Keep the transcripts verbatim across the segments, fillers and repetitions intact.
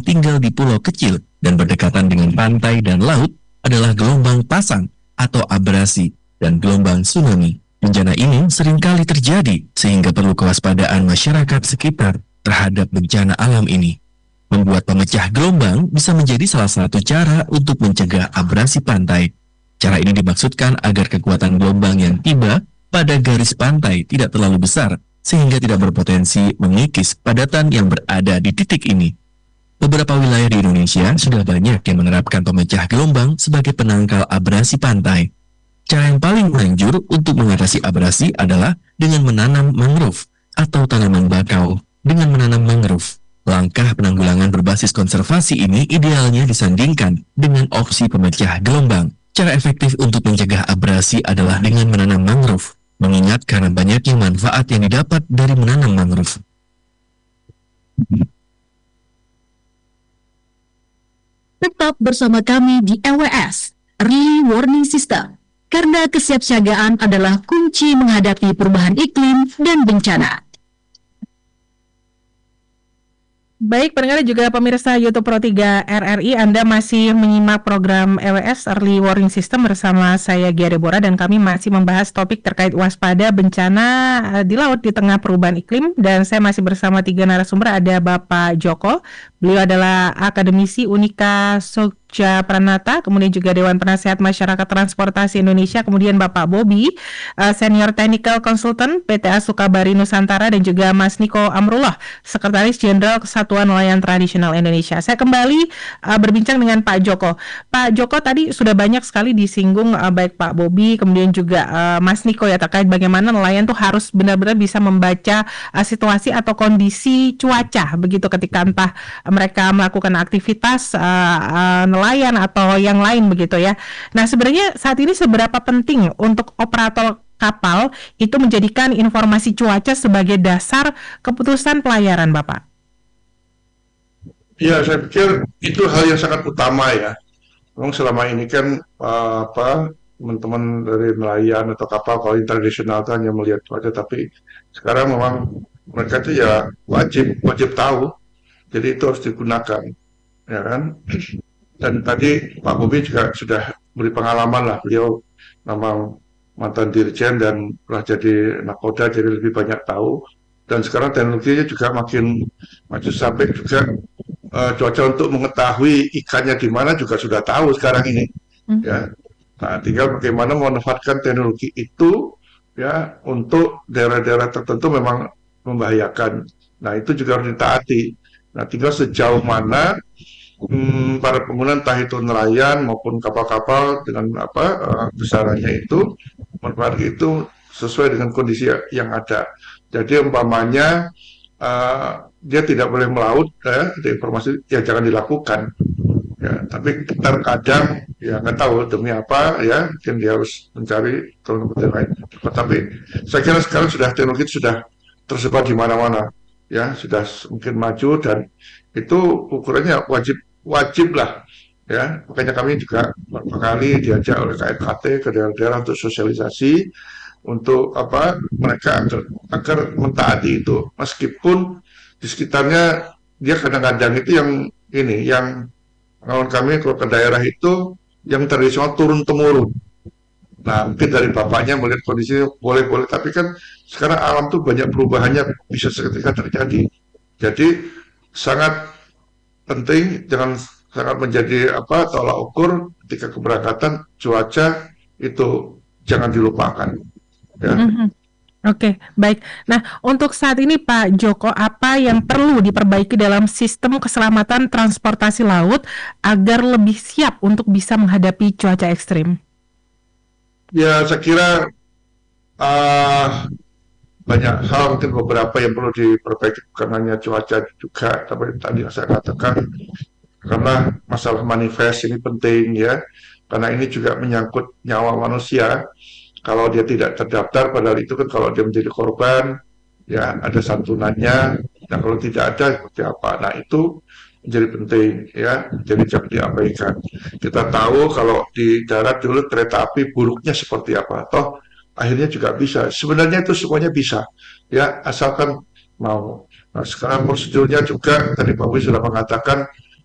tinggal di pulau kecil dan berdekatan dengan pantai dan laut adalah gelombang pasang atau abrasi dan gelombang tsunami. Bencana ini seringkali terjadi sehingga perlu kewaspadaan masyarakat sekitar terhadap bencana alam ini. Membuat pemecah gelombang bisa menjadi salah satu cara untuk mencegah abrasi pantai. Cara ini dimaksudkan agar kekuatan gelombang yang tiba pada garis pantai tidak terlalu besar sehingga tidak berpotensi mengikis padatan yang berada di titik ini. Beberapa wilayah di Indonesia sudah banyak yang menerapkan pemecah gelombang sebagai penangkal abrasi pantai. Cara yang paling manjur untuk mengatasi abrasi adalah dengan menanam mangrove atau tanaman bakau. Dengan menanam mangrove, langkah penanggulangan berbasis konservasi ini idealnya disandingkan dengan opsi pemecah gelombang. Cara efektif untuk mencegah abrasi adalah dengan menanam mangrove, mengingat karena banyaknya manfaat yang didapat dari menanam mangrove. Tetap bersama kami di E W S, Early Warning System, karena kesiapsiagaan adalah kunci menghadapi perubahan iklim dan bencana. Baik, pendengar juga pemirsa YouTube Pro tiga R R I, Anda masih menyimak program E W S Early Warning System bersama saya Gia Deborah, dan kami masih membahas topik terkait waspada bencana di laut di tengah perubahan iklim. Dan saya masih bersama tiga narasumber, ada Bapak Joko, beliau adalah akademisi Unika Sogja Pranata, kemudian juga Dewan Penasehat Masyarakat Transportasi Indonesia, kemudian Bapak Bobi, uh, Senior Technical Consultant P T A Sukabari Nusantara, dan juga Mas Niko Amrullah, Sekretaris Jenderal Kesatuan Nelayan Tradisional Indonesia. Saya kembali uh, berbincang dengan Pak Joko. Pak Joko, tadi sudah banyak sekali disinggung uh, baik Pak Bobi, kemudian juga uh, Mas Niko ya, terkait bagaimana nelayan tuh harus benar-benar bisa membaca uh, situasi atau kondisi cuaca begitu ketika entah mereka melakukan aktivitas uh, uh, nelayan atau yang lain begitu ya. Nah, sebenarnya saat ini seberapa penting untuk operator kapal itu menjadikan informasi cuaca sebagai dasar keputusan pelayaran, Bapak? Ya, saya pikir itu hal yang sangat utama ya. Memang selama ini kan uh, apa teman-teman dari nelayan atau kapal kalau yang tradisional itu hanya melihat cuaca, tapi sekarang memang mereka itu ya wajib wajib tahu. Jadi itu harus digunakan, ya kan? Dan tadi Pak Bobi juga sudah beri pengalaman lah, beliau memang mantan dirjen dan pernah jadi nakoda, jadi lebih banyak tahu. Dan sekarang teknologinya juga makin maju sampai juga uh, cuaca untuk mengetahui ikannya di mana juga sudah tahu sekarang ini. Hmm. Ya, nah tinggal bagaimana memanfaatkan teknologi itu ya untuk daerah-daerah tertentu memang membahayakan. Nah itu juga harus ditaati. Nah, tinggal sejauh mana hmm, para pengguna entah itu nelayan maupun kapal-kapal dengan apa uh, besarannya itu memanfaatkan itu sesuai dengan kondisi yang ada. Jadi umpamanya uh, dia tidak boleh melaut, ya, ada informasi ya jangan dilakukan. Ya, tapi terkadang ya nggak tahu demi apa ya, mungkin dia harus mencari tempat lain. Tapi saya kira sekarang sudah teknologi sudah tersebar di mana-mana. Ya sudah mungkin maju dan itu ukurannya wajib wajib lah ya, makanya kami juga beberapa kali diajak oleh K N K T ke daerah-daerah untuk sosialisasi untuk apa mereka agar, agar mentaati itu, meskipun di sekitarnya dia kadang-kadang itu yang ini yang kawan kami kalau ke daerah itu yang tradisional turun temurun. Nah, mungkin dari bapaknya melihat kondisinya boleh-boleh, tapi kan sekarang alam tuh banyak perubahannya bisa seketika terjadi. Jadi sangat penting, jangan sangat menjadi apa tolak ukur ketika keberangkatan cuaca itu jangan dilupakan. Ya. Mm-hmm. Oke, okay, baik. Nah, untuk saat ini Pak Joko, apa yang perlu diperbaiki dalam sistem keselamatan transportasi laut agar lebih siap untuk bisa menghadapi cuaca ekstrim? Ya, saya kira uh, banyak hal, mungkin beberapa yang perlu diperbaiki, bukan hanya cuaca juga, tapi tadi yang saya katakan, karena masalah manifest ini penting ya, karena ini juga menyangkut nyawa manusia. Kalau dia tidak terdaftar, padahal itu kan kalau dia menjadi korban, ya ada santunannya, dan kalau tidak ada, seperti apa. Nah itu menjadi penting ya, jadi jangan diabaikan. Kita tahu kalau di darat dulu kereta api buruknya seperti apa, toh akhirnya juga bisa. Sebenarnya itu semuanya bisa, ya asalkan mau. Nah sekarang prosedurnya juga tadi Pak Wi sudah mengatakan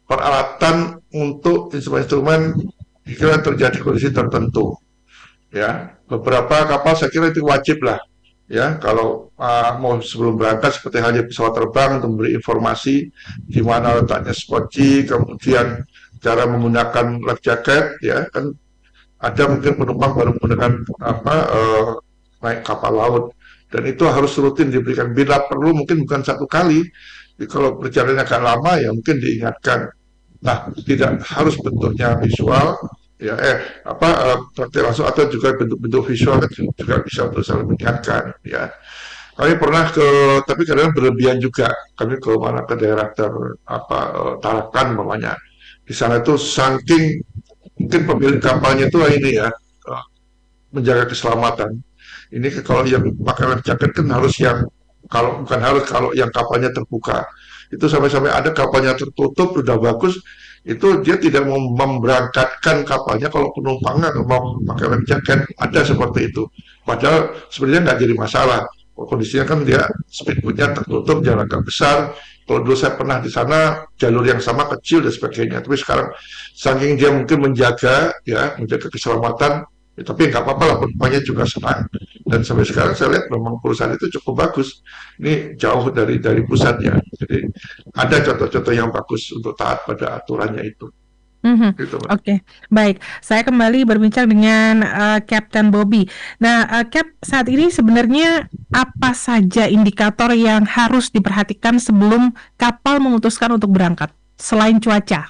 peralatan untuk instrumen-instrumen jika terjadi kondisi tertentu. Ya, beberapa kapal saya kira itu wajib lah. Ya, kalau uh, mau sebelum berangkat seperti halnya pesawat terbang untuk memberi informasi di mana letaknya spoci, kemudian cara menggunakan life jacket, ya kan ada mungkin penumpang baru menggunakan apa uh, naik kapal laut dan itu harus rutin diberikan bila perlu mungkin bukan satu kali. Jadi kalau perjalanan agak lama ya mungkin diingatkan. Nah, tidak harus bentuknya visual, ya eh apa uh, praktek langsung atau juga bentuk-bentuk visual kan juga bisa untuk saling mengingatkan, ya. Kami pernah ke, tapi kadang berlebihan juga. Kami ke mana ke daerah ter apa uh, Tarakan namanya. Di sana itu saking mungkin pemilik kapalnya itu ini ya uh, menjaga keselamatan. Ini kalau yang pakai life jacket kan harus yang kalau bukan harus kalau yang kapalnya terbuka itu sampai-sampai ada kapalnya tertutup udah bagus itu dia tidak mau memberangkatkan kapalnya kalau penumpangnya mau pakai life jacket ada seperti itu padahal sebenarnya nggak jadi masalah kondisinya kan dia speedboatnya tertutup jarak agak besar kalau dulu saya pernah di sana jalur yang sama kecil dan sebagainya tapi sekarang saking dia mungkin menjaga ya menjaga keselamatan ya, tapi nggak apa-apa lah penumpangnya juga senang dan sampai sekarang saya lihat memang perusahaan itu cukup bagus ini jauh dari dari pusatnya jadi ada contoh-contoh yang bagus untuk taat pada aturannya itu. Mm-hmm. Gitu, Oke, okay. Baik. Saya kembali berbincang dengan uh, Kapten Bobby. Nah, uh, Cap, saat ini sebenarnya apa saja indikator yang harus diperhatikan sebelum kapal memutuskan untuk berangkat selain cuaca?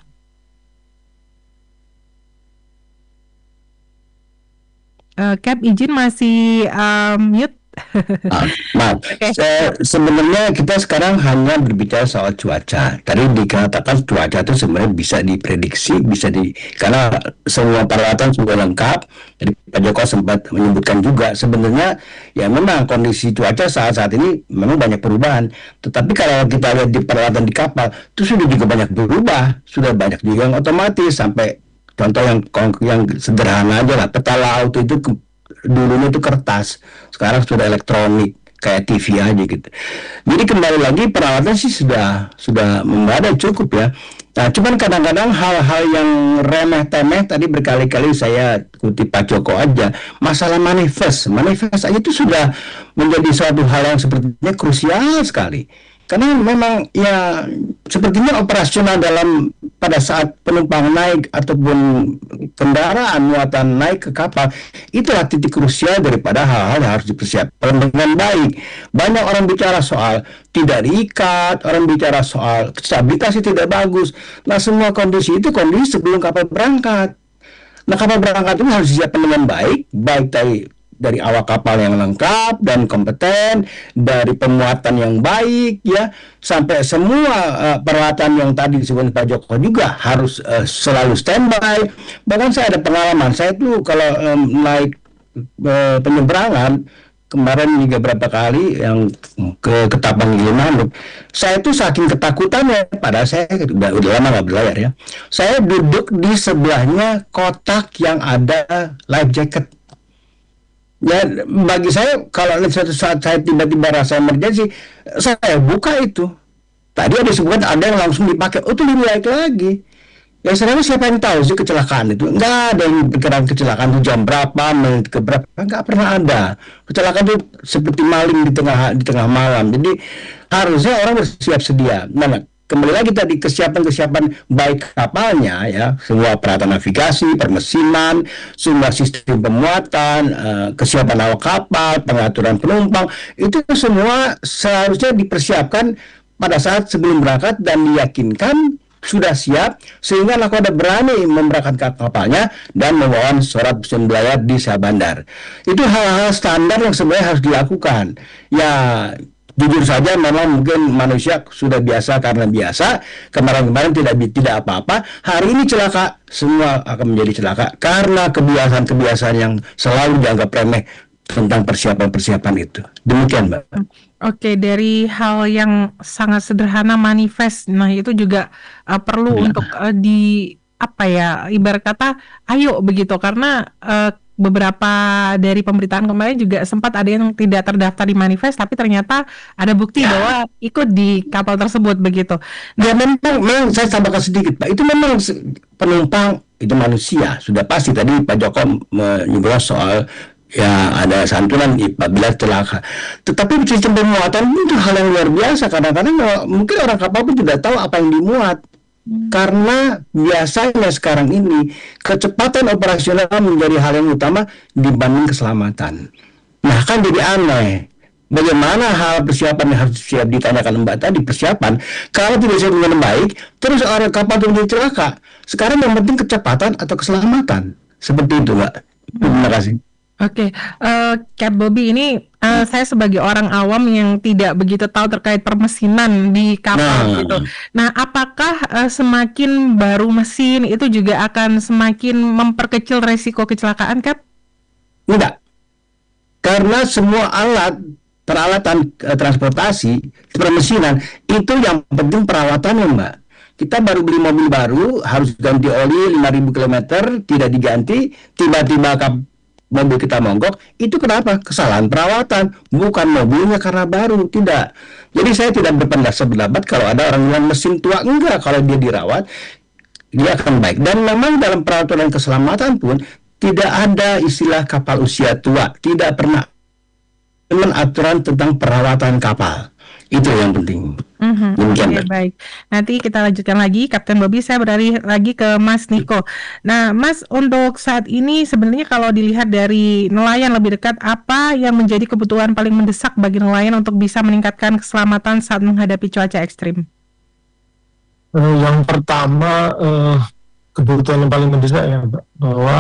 Uh, Cap, izin masih uh, mute. Ah, maaf, Okay. Se- sebenarnya kita sekarang hanya berbicara soal cuaca. Tadi dikatakan cuaca itu sebenarnya bisa diprediksi, bisa di karena semua peralatan sudah lengkap. Jadi Pak Joko sempat menyebutkan juga sebenarnya ya memang kondisi cuaca saat-saat ini memang banyak perubahan. Tetapi kalau kita lihat di peralatan di kapal itu sudah juga banyak berubah, sudah banyak juga yang otomatis sampai contoh yang yang sederhana aja lah peta laut itu ke, dulunya itu kertas, sekarang sudah elektronik kayak T V aja gitu. Jadi kembali lagi peralatan sih sudah sudah memadai cukup ya. Nah, cuman kadang-kadang hal-hal yang remeh-temeh tadi berkali-kali saya kutip Pak Joko aja, masalah manifest, manifest aja itu sudah menjadi suatu hal yang sepertinya krusial sekali. Karena memang ya sepertinya operasional dalam pada saat penumpang naik ataupun kendaraan muatan naik ke kapal itulah titik krusial daripada hal-hal yang harus dipersiapkan dengan baik. Banyak orang bicara soal tidak diikat, orang bicara soal stabilitasnya tidak bagus. Nah semua kondisi itu kondisi sebelum kapal berangkat. Nah kapal berangkat itu harus disiapkan dengan baik, baik dari dari awak kapal yang lengkap dan kompeten, dari pemuatan yang baik ya, sampai semua uh, peralatan yang tadi disebut Pak Joko juga harus uh, selalu standby. Bahkan saya ada pengalaman, saya tuh kalau um, naik uh, penyeberangan kemarin juga berapa kali yang ke Ketapang Gilimanuk, saya tuh saking ketakutannya, padahal saya udah, udah lama nggak berlayar ya, saya duduk di sebelahnya kotak yang ada life jacket. Ya bagi saya kalau suatu saat saya tiba-tiba rasa emergency, saya buka itu. Tadi ada disebutkan ada yang langsung dipakai, oh itu lebih baik lagi. Ya sebenarnya siapa yang tahu sih kecelakaan itu? Nggak ada yang pikiran kecelakaan itu jam berapa, menit ke berapa, nggak pernah ada. Kecelakaan itu seperti maling di tengah di tengah malam. Jadi harusnya orang bersiap sedia. Nah, kembali lagi tadi kesiapan-kesiapan baik kapalnya ya, semua peralatan navigasi, permesinan, semua sistem pemuatan, uh, kesiapan awak kapal, pengaturan penumpang, itu semua seharusnya dipersiapkan pada saat sebelum berangkat dan diyakinkan sudah siap sehingga nakoda berani memberangkatkan kapalnya dan membawa surat izin berlayar di Syah Bandar. Itu hal-hal standar yang sebenarnya harus dilakukan. Ya jujur saja memang mungkin manusia sudah biasa karena biasa, kemarin-kemarin tidak tidak apa-apa, hari ini celaka, semua akan menjadi celaka karena kebiasaan-kebiasaan yang selalu dianggap remeh tentang persiapan-persiapan itu. Demikian, Mbak. Oke, dari hal yang sangat sederhana manifest, nah itu juga uh, perlu Ya. untuk uh, di apa ya, ibarat kata, ayo begitu karena uh, beberapa dari pemberitaan kemarin juga sempat ada yang tidak terdaftar di manifest, tapi ternyata ada bukti Ya. bahwa ikut di kapal tersebut begitu. Ya memang, memang saya tambahkan sedikit Pak, itu memang se- penumpang itu manusia, sudah pasti. Tadi Pak Joko menyebut soal ya ada santunan apabila celaka. Tetapi sistem pemuatan itu hal yang luar biasa. Kadang-kadang eh, mungkin orang kapal pun tidak tahu apa yang dimuat. Karena biasanya sekarang ini kecepatan operasional menjadi hal yang utama dibanding keselamatan. Nah kan jadi aneh. Bagaimana hal persiapan yang harus siap ditanyakan Mbak tadi, persiapan kalau tidak siap dengan baik, terus orang kapal itu menjadi celaka. Sekarang yang penting kecepatan atau keselamatan. Seperti itu Mbak. Terima kasih. Oke, eh Cap Bobby, ini eh, saya sebagai orang awam yang tidak begitu tahu terkait permesinan di kapal Nah. gitu. Nah, apakah eh, semakin baru mesin itu juga akan semakin memperkecil resiko kecelakaan, Cap? Tidak. Karena semua alat peralatan eh, transportasi permesinan itu yang penting perawatannya Mbak. Kita baru beli mobil baru harus ganti oli lima ribu kilometer tidak diganti, tiba-tiba kap- mobil kita monggok, itu kenapa? Kesalahan perawatan, bukan mobilnya karena baru, tidak. Jadi saya tidak berpendapat sependapat kalau ada orang bilang mesin tua, enggak, kalau dia dirawat dia akan baik. Dan memang dalam peraturan keselamatan pun tidak ada istilah kapal usia tua, tidak pernah. Memang aturan tentang perawatan kapal. Itu yang penting. Mhm, Demikian, Oke, Mbak. baik. Nanti kita lanjutkan lagi, Kapten Bobby. Saya beralih lagi ke Mas Niko. Nah, Mas, untuk saat ini sebenarnya kalau dilihat dari nelayan lebih dekat, apa yang menjadi kebutuhan paling mendesak bagi nelayan untuk bisa meningkatkan keselamatan saat menghadapi cuaca ekstrim? Eh, yang pertama, eh, kebutuhan yang paling mendesak ya, Mbak, bahwa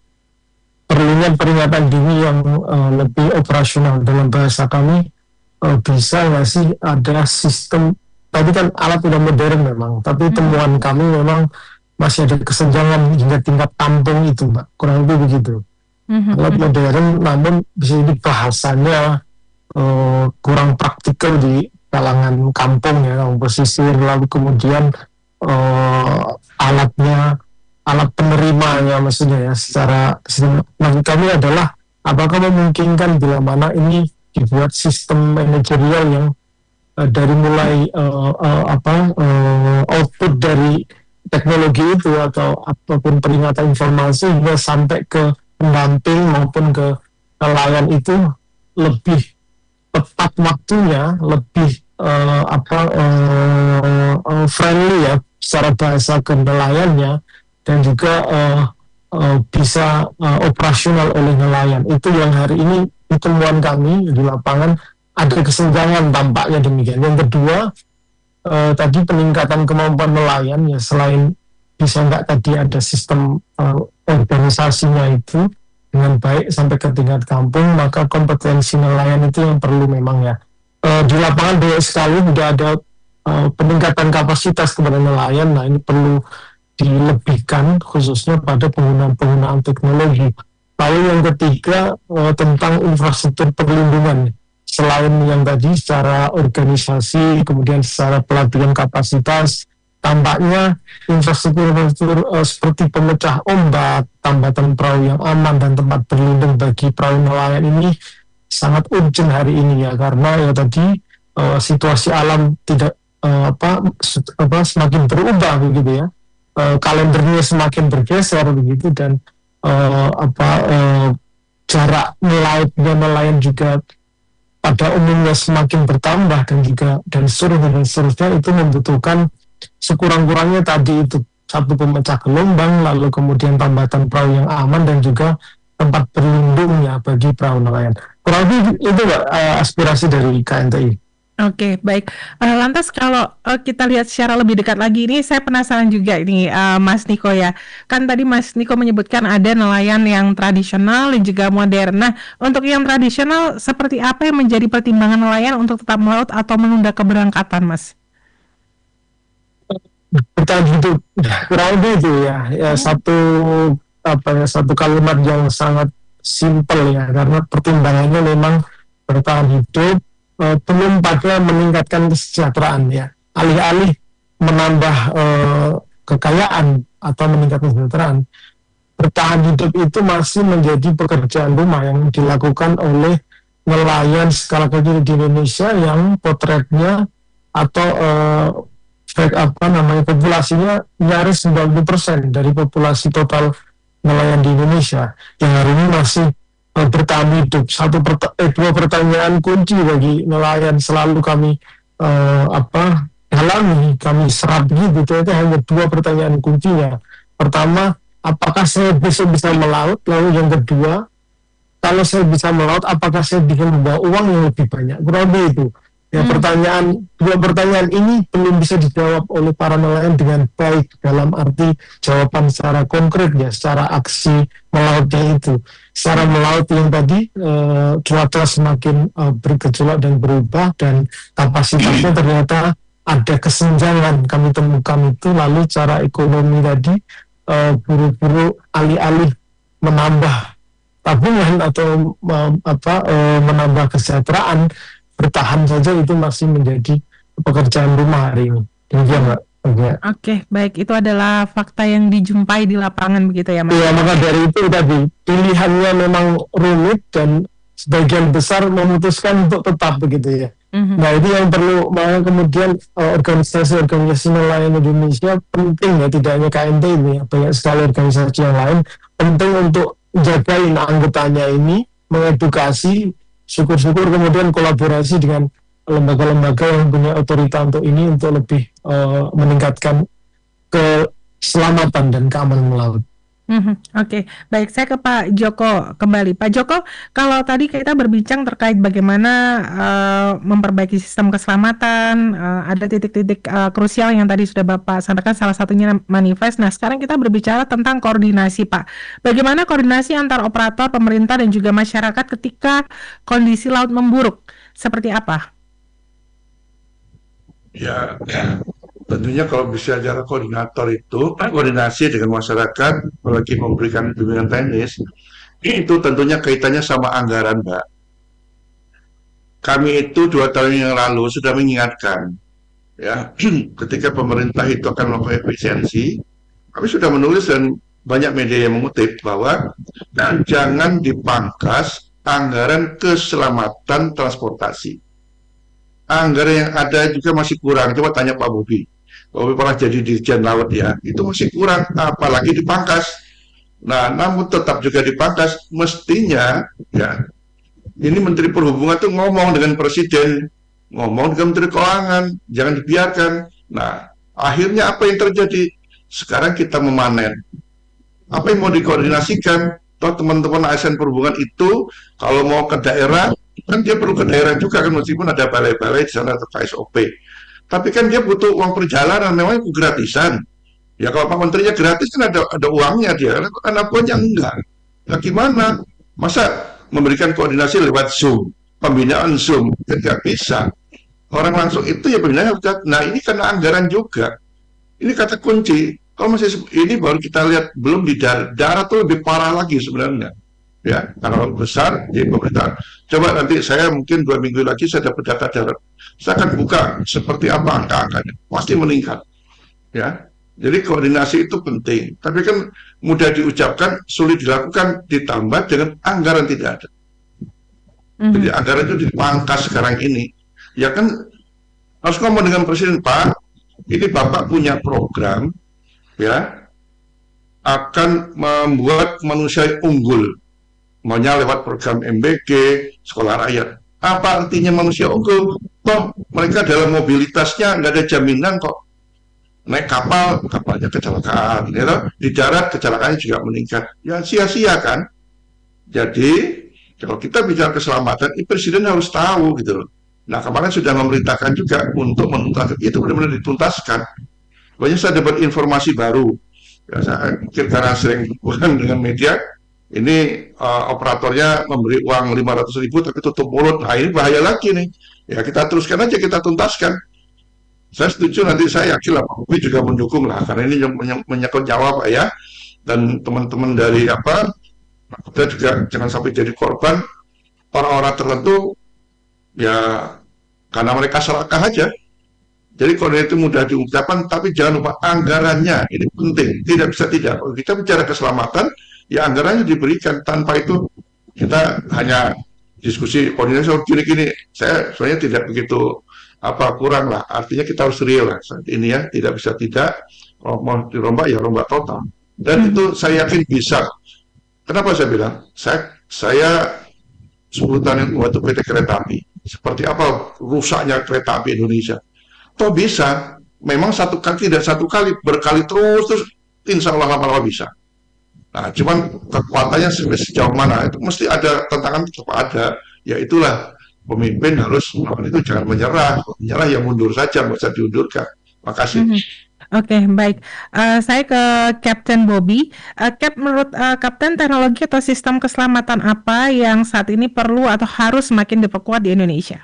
perlunya peringatan dini yang eh, lebih operasional. Dalam bahasa kami, eh, bisa nggak sih ada sistem, tadi kan alat udah modern memang, tapi temuan kami memang masih ada kesenjangan hingga tingkat kampung itu, Mbak, kurang lebih begitu. Mhm, Alat mhm. modern namun bisa jadi bahasanya eh, kurang praktikal di kalangan kampung ya, kampung pesisir, lalu kemudian eh, alatnya, alat penerimanya maksudnya ya, secara sistem. Nah, kami adalah apakah memungkinkan bila mana ini dibuat sistem manajerial yang eh, dari mulai eh, eh, apa eh, output dari teknologi itu atau apapun peringatan informasi hingga sampai ke pendamping maupun ke nelayan itu lebih tepat waktunya, lebih eh, apa eh, eh, friendly ya secara bahasa ke nelayannya, dan juga eh, eh, bisa eh, operasional oleh nelayan. Itu yang hari ini temuan kami di lapangan, ada kesenjangan tampaknya demikian. Yang kedua, eh, tadi peningkatan kemampuan nelayan ya, selain bisa nggak tadi ada sistem eh, organisasinya itu dengan baik sampai ke tingkat kampung, maka kompetensi nelayan itu yang perlu memang ya. Eh, di lapangan banyak sekali tidak ada eh, peningkatan kapasitas kepada nelayan. Nah, ini perlu dilebihkan khususnya pada penggunaan-penggunaan teknologi. Lalu yang ketiga eh, tentang infrastruktur perlindungan. Selain yang tadi secara organisasi, kemudian secara pelatihan kapasitas, tampaknya infrastruktur-infrastruktur uh, seperti pemecah ombak, tambatan perahu yang aman, dan tempat berlindung bagi perahu nelayan ini sangat urgent hari ini ya, karena ya tadi uh, situasi alam tidak uh, apa, se- apa semakin berubah begitu ya, uh, kalendernya semakin bergeser begitu, dan uh, apa uh, jarak nelayan nelayan juga pada umumnya semakin bertambah, dan juga dan seterusnya dan seterusnya. Itu membutuhkan sekurang-kurangnya tadi itu satu pemecah gelombang, lalu kemudian tambatan perahu yang aman, dan juga tempat berlindungnya bagi perahu nelayan. Kurang lebih itu Mbak, eh, aspirasi dari K N T I. Oke, baik. Eh, lantas kalau eh, kita lihat secara lebih dekat lagi, ini saya penasaran juga ini, eh, Mas Niko ya. Kan tadi Mas Niko menyebutkan ada nelayan yang tradisional dan juga modern. Nah, untuk yang tradisional, seperti apa yang menjadi pertimbangan nelayan untuk tetap melaut atau menunda keberangkatan, Mas? Bertahan hidup, kurang lebih itu ya, ya satu apa ya satu kalimat yang sangat simpel ya, karena pertimbangannya memang bertahan hidup, eh, belum pada meningkatkan kesejahteraan ya, alih-alih menambah eh, kekayaan atau meningkatkan kesejahteraan. bertahan hidup itu masih menjadi pekerjaan rumah yang dilakukan oleh nelayan skala kecil di Indonesia yang potretnya atau eh, apa namanya populasinya nyaris sembilan puluh persen dari populasi total nelayan di Indonesia yang hari ini masih eh, bertahan hidup. Satu perta- eh, dua pertanyaan kunci bagi nelayan selalu kami eh, apa dalami, kami serap gitu, itu hanya dua pertanyaan kuncinya. Pertama, apakah saya besok bisa melaut? Lalu yang kedua, kalau saya bisa melaut, apakah saya bisa membawa uang yang lebih banyak? Kurang lebih itu. Ya, Hmm. pertanyaan, dua pertanyaan ini belum bisa dijawab oleh para nelayan dengan baik dalam arti jawaban secara konkret ya, secara aksi melautnya itu. Secara melaut yang tadi eh, cuaca semakin eh, bergejolak dan berubah dan kapasitasnya ternyata ada kesenjangan kami temukan itu. Lalu cara ekonomi tadi eh, buru-buru alih-alih menambah tabungan atau eh, apa eh, menambah kesejahteraan, bertahan saja itu masih menjadi pekerjaan rumah hari ini. Demikian, Mbak. Ya. Oke, baik. Itu adalah fakta yang dijumpai di lapangan begitu ya, Mas? Ya, maka dari itu tadi pilihannya memang rumit dan sebagian besar memutuskan untuk tetap begitu ya. Mhm. Nah, itu yang perlu, maka kemudian eh, organisasi-organisasi nelayan Indonesia penting ya, tidak hanya K N T ini ya, banyak sekali organisasi yang lain penting untuk jagain anggotanya ini, mengedukasi, syukur-syukur kemudian kolaborasi dengan lembaga-lembaga yang punya otoritas untuk ini untuk lebih eh, meningkatkan keselamatan dan keamanan melaut. Mhm, Oke, baik. Saya ke Pak Joko kembali. Pak Joko, kalau tadi kita berbincang terkait bagaimana eh, memperbaiki sistem keselamatan, eh, ada titik-titik eh, krusial yang tadi sudah Bapak sampaikan, salah satunya manifest. Nah, sekarang kita berbicara tentang koordinasi, Pak. Bagaimana koordinasi antar operator, pemerintah, dan juga masyarakat ketika kondisi laut memburuk? Seperti apa? Ya, tentunya kalau bisa bicara koordinator itu, koordinasi dengan masyarakat, apalagi memberikan bimbingan teknis, itu tentunya kaitannya sama anggaran, Mbak. Kami itu dua tahun yang lalu sudah mengingatkan, ya, ketika pemerintah itu akan melakukan efisiensi, kami sudah menulis dan banyak media yang mengutip bahwa nah, jangan dipangkas anggaran keselamatan transportasi. Anggaran yang ada juga masih kurang. Coba tanya Pak Bobi. Pak Bobi pernah jadi dirjen laut ya. Itu masih kurang, apalagi dipangkas. Nah, namun tetap juga dipangkas. Mestinya, ya, ini Menteri Perhubungan tuh ngomong dengan Presiden, ngomong dengan Menteri Keuangan, jangan dibiarkan. Nah, akhirnya apa yang terjadi? Sekarang kita memanen. Apa yang mau dikoordinasikan? Toh teman-teman A S N Perhubungan itu kalau mau ke daerah, kan dia perlu ke daerah juga kan, meskipun ada balai-balai di sana atau K S O P. Tapi kan dia butuh uang perjalanan, memang itu gratisan. Ya kalau Pak Menterinya gratis kan ada ada uangnya dia, kan apunya enggak. Nah gimana? Masa memberikan koordinasi lewat Zoom, pembinaan Zoom, kan nggak bisa. Orang langsung itu ya pembinaan harus. Nah ini karena anggaran juga. Ini kata kunci. Kalau masih ini baru kita lihat belum di darat, darat tuh lebih parah lagi sebenarnya. Ya, karena besar di pemerintahan. Coba nanti saya mungkin dua minggu lagi saya dapat data darat. Saya akan buka seperti apa angka-angkanya. Pasti meningkat. Ya, jadi koordinasi itu penting. Tapi kan mudah diucapkan, sulit dilakukan, ditambah dengan anggaran tidak ada. Mhm. Jadi anggaran itu dipangkas sekarang ini. Ya kan harus ngomong dengan Presiden, Pak, ini Bapak punya program, ya, akan membuat manusia unggul. Maunya lewat program M B G, sekolah rakyat. Apa artinya manusia unggul? Toh mereka dalam mobilitasnya nggak ada jaminan kok. Naik kapal, kapalnya kecelakaan. Ya toh? Di darat kecelakaannya juga meningkat. Ya sia-sia kan? Jadi kalau kita bicara keselamatan, Presiden harus tahu gitu loh. Nah kemarin sudah memerintahkan juga untuk menuntaskan, itu benar-benar dituntaskan. Banyak saya dapat informasi baru. Ya, saya pikir karena sering berhubungan dengan media, ini uh, operatornya memberi uang lima ratus ribu tapi tutup mulut. Nah ini bahaya lagi nih. Ya kita teruskan aja, kita tuntaskan. Saya setuju, nanti saya yakin lah Pak Bobi juga mendukung lah, karena ini yang menyangkut nyawa Pak ya. Dan teman-teman dari apa, kita juga jangan sampai jadi korban orang-orang tertentu ya karena mereka serakah aja. Jadi koordinasi itu mudah diucapkan, tapi jangan lupa anggarannya, ini penting, tidak bisa tidak. Kalau kita bicara keselamatan, ya anggarannya diberikan. Tanpa itu kita hanya diskusi koordinasi gini-gini. Saya sebenarnya tidak begitu apa kurang lah. Artinya kita harus real lah saat ini ya. Tidak bisa tidak. Kalau mau dirombak ya rombak total. Dan itu saya yakin bisa. Kenapa saya bilang? Saya saya sepuluh tahun yang waktu P T Kereta Api. Seperti apa rusaknya kereta api Indonesia. Toh bisa. Memang satu kali tidak satu kali, berkali terus terus insya Allah lama-lama bisa. Nah, cuman kekuatannya sejauh mana itu mesti ada tantangan, tetap ada. Ya itulah pemimpin harus melakukan itu, jangan menyerah. Menyerah ya mundur saja, nggak usah diundurkan. Makasih. Mhm. Oke, baik. Eh, saya ke Kapten Bobby. Eh, Cap, menurut eh, Kapten, teknologi atau sistem keselamatan apa yang saat ini perlu atau harus semakin diperkuat di Indonesia?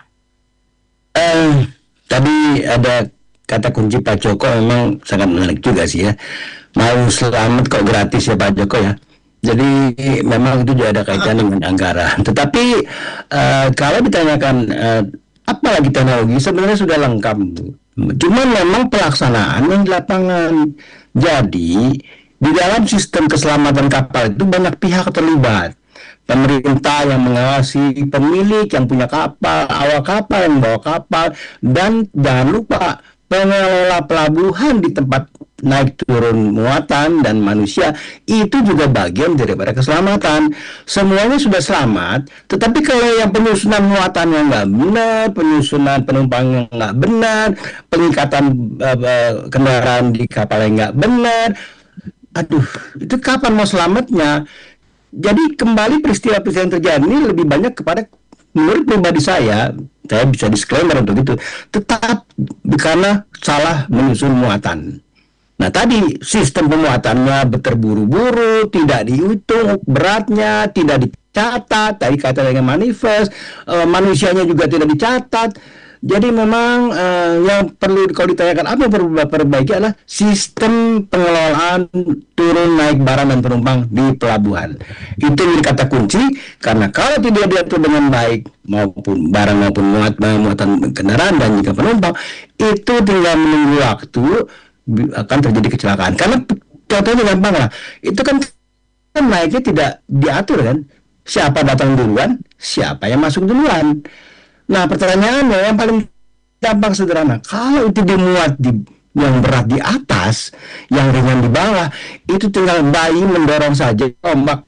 Eh, tadi ada kata kunci Pak Joko memang sangat menarik juga sih ya. Mau selamat kok gratis ya Pak Joko ya. Jadi memang itu juga ada kaitan dengan anggaran. Tetapi eh, kalau ditanyakan eh, apa lagi teknologi, sebenarnya sudah lengkap. Cuman memang pelaksanaan yang di lapangan. Jadi di dalam sistem keselamatan kapal itu banyak pihak terlibat. Pemerintah yang mengawasi, pemilik yang punya kapal, awak kapal yang bawa kapal, dan jangan lupa pengelola pelabuhan di tempat naik turun muatan dan manusia, itu juga bagian daripada keselamatan. Semuanya sudah selamat, tetapi kalau yang penyusunan muatannya nggak benar, penyusunan penumpangnya nggak benar, pengikatan uh, kendaraan di kapalnya nggak benar, aduh, itu kapan mau selamatnya? Jadi kembali peristiwa-peristiwa yang terjadi ini lebih banyak kepada, menurut pribadi saya, saya bisa disclaimer untuk itu, tetap karena salah menyusun muatan. Nah tadi sistem pemuatannya terburu-buru, tidak dihitung beratnya, tidak dicatat, tadi kata dengan manifest, uh, manusianya juga tidak dicatat. Jadi memang uh, yang perlu kalau ditanyakan apa yang perlu diperbaiki adalah sistem pengelolaan turun naik barang dan penumpang di pelabuhan. Itu menjadi kata kunci, karena kalau tidak diatur dengan baik maupun barang maupun muat, muatan kendaraan dan juga penumpang, itu tinggal menunggu waktu akan terjadi kecelakaan. Karena contohnya gampang lah, itu kan, kan naiknya tidak diatur kan, siapa datang duluan, siapa yang masuk duluan. Nah pertanyaannya yang paling gampang sederhana, kalau itu dimuat di yang berat di atas, yang ringan di bawah, itu tinggal bayi mendorong saja ombak.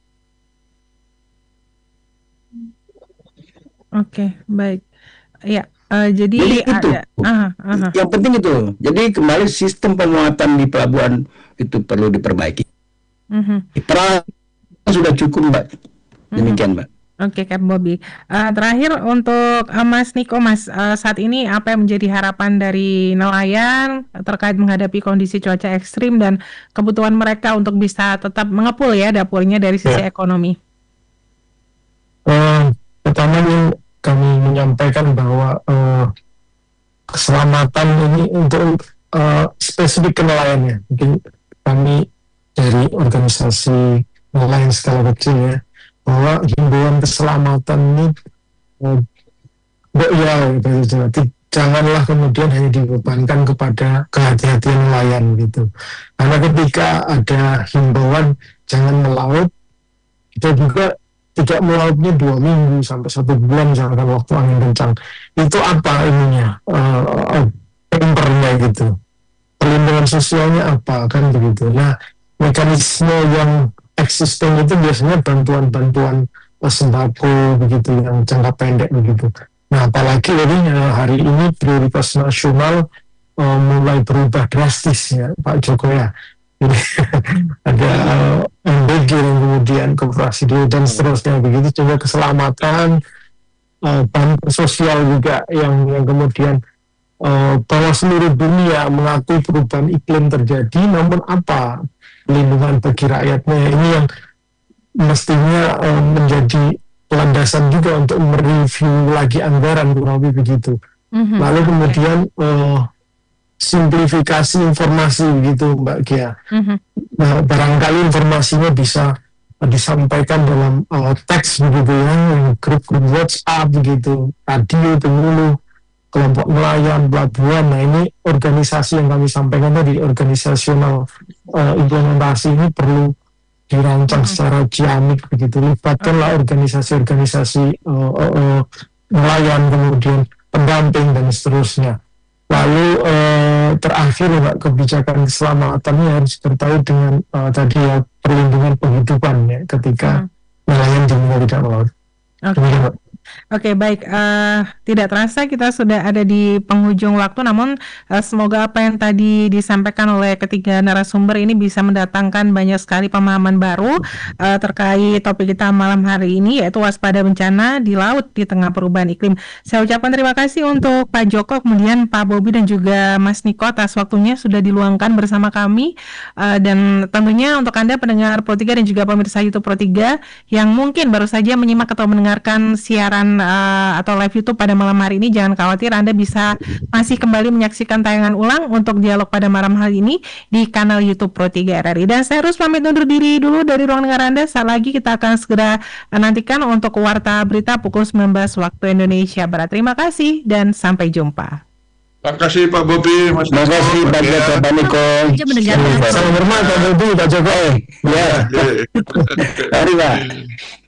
Oke, baik. Ya, uh, jadi, Jadi itu, ada. Uh, uh, yang penting itu. Jadi kembali sistem pemuatan di pelabuhan itu perlu diperbaiki. uh, Peralatan sudah cukup Mbak. Demikian Mbak. Oke, Kak Bobby. Uh, terakhir untuk uh, Mas Niko, Mas, uh, saat ini apa yang menjadi harapan dari nelayan terkait menghadapi kondisi cuaca ekstrim dan kebutuhan mereka untuk bisa tetap mengepul ya dapurnya dari sisi Ya. ekonomi? Uh, pertama yang kami menyampaikan bahwa uh, keselamatan ini untuk uh, spesifik ke nelayannya. Mungkin kami dari organisasi nelayan skala kecil ya, bahwa himbauan keselamatan ini uh, ya, gitu, janganlah kemudian hanya dibebankan kepada kehati-hatian nelayan gitu. Karena ketika ada himbauan jangan melaut, kita juga tidak melautnya dua minggu sampai satu bulan misalkan waktu angin kencang. Itu apa ininya? Uh, tempernya gitu. Perlindungan sosialnya apa kan begitu. Nah, mekanisme yang existing itu biasanya bantuan-bantuan sembako begitu yang jangka pendek begitu. Nah, apalagi ini hari ini prioritas nasional uh, mulai berubah drastis ya Pak Joko ya. Jadi ada uh, M B G yang kemudian koperasi dan seterusnya begitu, juga keselamatan, uh, bantuan sosial juga yang yang kemudian uh, bahwa seluruh dunia mengakui perubahan iklim terjadi, namun apa pelindungan bagi rakyatnya ini yang mestinya uh, menjadi landasan juga untuk mereview lagi anggaran kurang lebih begitu. Mm-hmm. Lalu kemudian uh, simplifikasi informasi begitu Mbak Gia. Mm-hmm. Nah, barangkali informasinya bisa uh, disampaikan dalam uh, teks begitu ya, grup-grup WhatsApp begitu, radio, penyuluh, kelompok nelayan, pelabuhan. Nah ini organisasi yang kami sampaikan tadi, organisasional uh, implementasi ini perlu dirancang secara ciamik begitu. Libatkanlah organisasi-organisasi uh, uh, uh, nelayan, kemudian pendamping dan seterusnya. Lalu eh, terakhir Mbak, kebijakan keselamatannya harus terkait dengan eh, tadi ya perlindungan penghidupan ya ketika Hmm. nelayan di tidak melaut. Oke. Demikian, Mbak. Oke, baik. Eh, tidak terasa kita sudah ada di penghujung waktu, namun eh, semoga apa yang tadi disampaikan oleh ketiga narasumber ini bisa mendatangkan banyak sekali pemahaman baru eh, terkait topik kita malam hari ini, yaitu waspada bencana di laut di tengah perubahan iklim. Saya ucapkan terima kasih untuk Pak Joko, kemudian Pak Bobi dan juga Mas Niko atas waktunya sudah diluangkan bersama kami. Eh, dan tentunya untuk Anda pendengar Pro tiga dan juga pemirsa YouTube Pro tiga yang mungkin baru saja menyimak atau mendengarkan siaran uh, atau live YouTube pada malam hari ini, jangan khawatir, Anda bisa masih kembali menyaksikan tayangan ulang untuk dialog pada malam hari ini di kanal YouTube Pro tiga R R I. Dan saya harus pamit undur diri dulu dari ruang dengar Anda. Saat lagi kita akan segera nantikan untuk warta berita pukul sembilan belas waktu Indonesia Barat. Terima kasih dan sampai jumpa. Terima kasih Pak Bobi, Mas Terima kasih Niko, Pak ya. Joko, Pak Niko. Saja mendengarkan. Salam hormat Pak Bobi, Pak Joko. Ya, Oke. mari Pak.